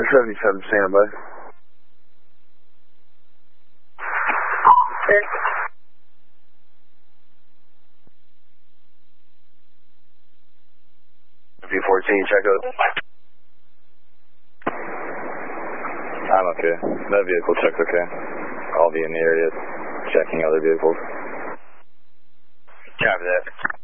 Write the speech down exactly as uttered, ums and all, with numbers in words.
seventy-seven, standby. V fourteen, check out. I'm okay. That vehicle check's okay. I'll be in the area checking other vehicles. Copy that.